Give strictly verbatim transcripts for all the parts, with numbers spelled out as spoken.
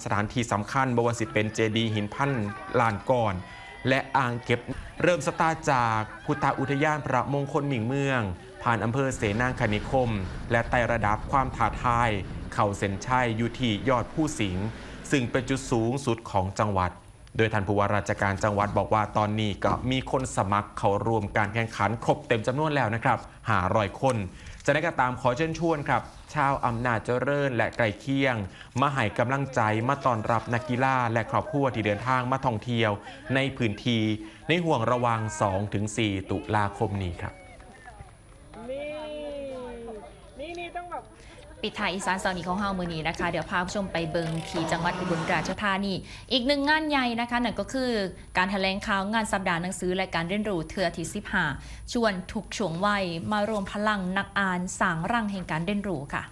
สถานที่สำคัญบวชสิเป็นเจดีย์หินพันล้านก้อนและอ่างเก็บเริ่มสตาร์ทจากพุทธอุทยานพระมงคลหมิ่งเมืองผ่านอำเภอเสนางคณิคมและไต่ระดับความท้าทายเข่าเส้นชัยอยู่ที่ยอดผู้สิงห์ซึ่งเป็นจุดสูงสุดของจังหวัดโดยท่านผู้ว่าราชการจังหวัดบอกว่าตอนนี้ก็มีคนสมัครเข้าร่วมการแข่งขันครบเต็มจำนวนแล้วนะครับห้าร้อยคนจะได้ก็ตามขอเชิญชวนครับชาวอำนาจเจริญและไกลเคียงมาให้กำลังใจมาต้อนรับนักกีฬาและครอบครัวที่เดินทางมาท่องเที่ยวในพื้นที่ในห่วงระหว่าง สองถึงสี่ ตุลาคมนี้ครับปิดท้ายอีสานเสาร์นี้ของเฮามือนี้นะคะเดี๋ยวพาผู้ชมไปเบิงที่จังหวัดอุบลราชธานีอีกหนึ่งงานใหญ่นะคะนั่นก็คือการแถลงข่าวงานสัปดาห์หนังสือและการเรียนรู้เทือที่สิบห้าชวนทุกช่วงวัยมารวมพลังนักอ่านสร้างร่างแห่งการเรียนรู้ค่ะ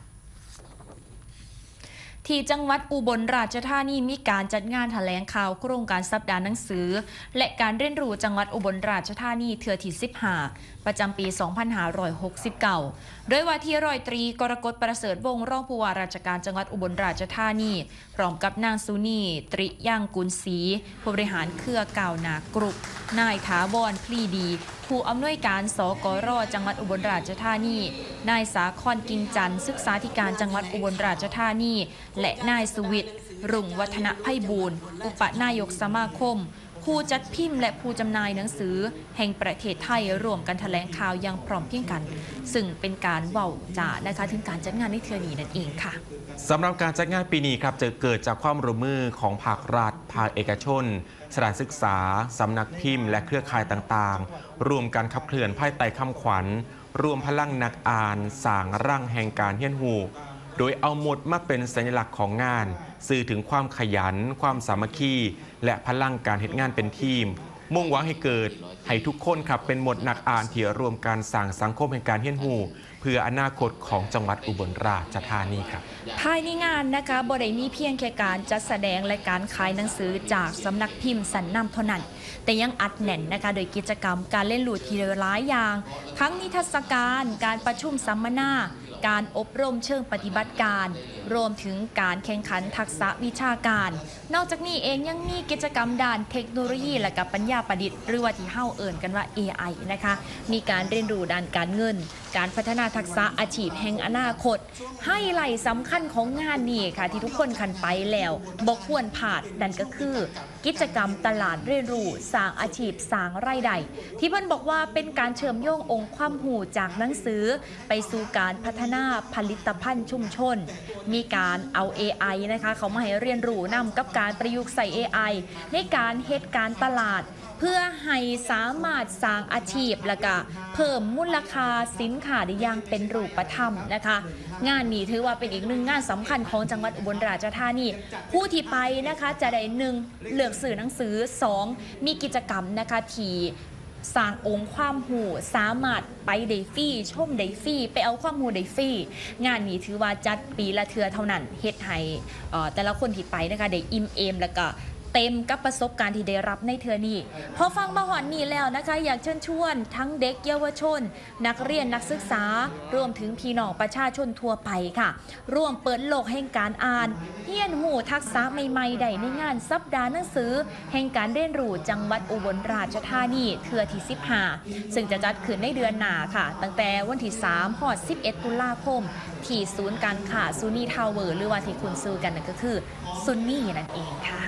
ที่จังหวัดอุบลราชธานีมีการจัดงานแถลงข่าวโครงการสัปดาห์หนังสือและการเรียนรู้จังหวัดอุบลราชธานีเทือที่สิบห้าประจำปี สองพันห้าร้อยหกสิบเก้า โดยว่าที่ร้อยตรีกรกฎประเสริฐวงศ์รองผู้ว่าราชการจังหวัดอุบลราชธานีพร้อมกับนางสุนีตริย่างกุลศรีผู้บริหารเครือก่าวหนากรุปนายถาวรพลีดีผู้อำนวยการสกรจังหวัดอุบลราชธานีนายสาครกิ่งจันทร์ศึกษาธิการจังหวัดอุบลราชธานีและนายสุวิทย์รุ่งวัฒนไพบูลย์อุปนายกสมาคมผู้จัดพิมพ์และผู้จำหน่ายหนังสือแห่งประเทศไทยร่วมกันแถลงข่าวอย่างพร้อมเพรียงกันซึ่งเป็นการเว้าจ่านะคะถึงการจัดงานในเทื่อนี้นั่นเองค่ะสำหรับการจัดงานปีนี้ครับจะเกิดจากความร่วมมือของภาครัฐภาคเอกชนสถานศึกษาสำนักพิมพ์และเครือข่ายต่างๆรวมกันขับเคลื่อนภายใต้คำขวัญรวมพลังนักอ่านสร้างร่างแห่งการเฮียนหูโดยเอาหมดมาเป็นสัญลักษณ์ของงานสื่อถึงความขยันความสามัคคีและพลังการเฮ็ดงานเป็นทีมมุ่งหวังให้เกิดให้ทุกคนครับเป็นหมดนักอ่านที่รวมการสร้างสังคมแห่งการเฮียนหูเพื่ออนาคตของจังหวัดอุบลราชธานีครับภายในงานนะคะบ่ได้มีเพียงแค่การจัดแสดงและการขายหนังสือจากสำนักพิมพ์สันนำเท่านั้นแต่ยังอัดแน่นนะคะโดยกิจกรรมการเล่นลู่ที่หลายอย่างทั้งนิทรรศการการประชุมสัมมนาการอบรมเชิงปฏิบัติการรวมถึงการแข่งขันทักษะวิชาการนอกจากนี้เองยังมีกิจกรรมด้านเทคโนโลยีและกับปัญญาประดิษฐ์หรือว่าที่เฮาเอิ่นกันว่า เอ ไอ นะคะมีการเรียนรู้ด้านการเงินการพัฒนาทักษะอาชีพแห่งอนาคตไฮไลท์สำคัญของงานนี้ค่ะที่ทุกคนคันไปแล้วบ่ควรพลาดนั่นก็คือกิจกรรมตลาดเรียนรู้สร้างอาชีพสร้างรายได้ที่เพิ่นบอกว่าเป็นการเชื่อมโยงองค์ความรู้จากหนังสือไปสู่การพัฒนาผลิตภัณฑ์ชุมชนมีการเอา เอ ไอ นะคะเขามาให้เรียนรู้นำกับการประยุกต์ใส่ เอ ไอ ในการเฮ็ดการตลาดเพื่อให้สามารถสร้างอาชีพและก็เพิ่มมูลค่าสินค้าได้อย่างเป็นรูปธรรมนะคะงานนี้ถือว่าเป็นอีกหนึ่งงานสำคัญของจังหวัดอุบลราชธานีผู้ที่ไปนะคะจะได้หนึ่งเลือกสื่อหนังสือสองมีกิจกรรมนะคะที่สร้างองค์ความหูสามารถไปได้ฟรีชมได้ฟรีไปเอาความหูได้ฟรีงานนี้ถือว่าจัดปีละเทื่อเท่านั้นเฮ็ดให้แต่ละคนที่ไปนะคะได้อิ่มเอมแล้วก็เต็มกับประสบการณ์ที่ได้รับในเทื่อนี้พอฟังมาหอนนี้แล้วนะคะอยากเชิญชวนทั้งเด็กเยาวชนนักเรียนนักศึกษารวมถึงพี่น้องประชาชนทั่วไปค่ะร่วมเปิดโลกแห่งการอ่านเรียนรู้ทักษะใหม่ๆได้ในงานสัปดาห์หนังสือแห่งการเรียนรู้จังหวัดอุบลราชธานีเทื่อที่สิบห้าซึ่งจะจัดขึ้นในเดือนหน้าค่ะตั้งแต่วันที่สามฮอดสิบเอ็ดตุลาคมที่ศูนย์การค้าซูนี่ทาวเวอร์หรือว่าที่คุณซื้อกันนั่นก็คือซูนี่นั่นเองค่ะ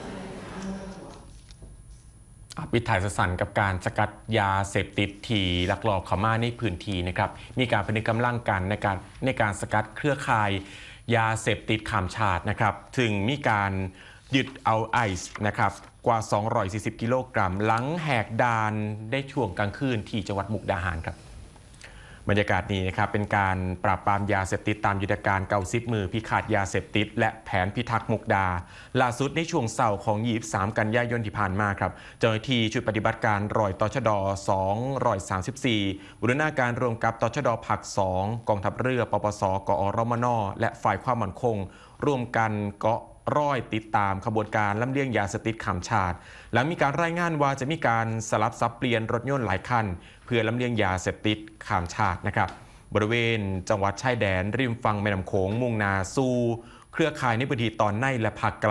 ปิดถ่ายสั้นกับการสกัดยาเสพติดที่ลักลอบเข้ามาในพื้นที่นะครับมีการพนึกกำลังกันในการในการสกัดเครือข่ายยาเสพติดข้ามชาตินะครับถึงมีการยึดเอาไอซ์นะครับกว่าสองร้อยสี่สิบกิโลกรัมหลังแหกด่านได้ช่วงกลางคืนที่จังหวัดมุกดาหารครับบรรยากาศนี้นะครับเป็นการปราบปรามยาเสพติดตามยุทธการเก้าสิบมือพิฆาตยาเสพติดและแผนพิทักษ์มุกดาล่าสุดในช่วงเสาร์ของยี่สิบสามกันยายนที่ผ่านมาครับเจ้าหน้าที่ชุดปฏิบัติการรอยตชดสองร้อยสามสิบสี่บูรณาการรวมกับตชดภาคสองกองทัพเรือปปสกอรมนและฝ่ายความมั่นคงร่วมกันเกาะร้อยติดตามขบวนการลำเลียงยาเสพติดข้ามชาติหลังมีการรายงานว่าจะมีการสลับสับเปลี่ยนรถยนต์หลายคันเพื่อลำเลียงยาเสพติดข้ามชาตินะครับบริเวณจังหวัดชายแดนริมฝั่งแม่น้ำโขงมุ่งหน้าสู่เครือข่ายในพื้นที่ตอนในและภาคกลาง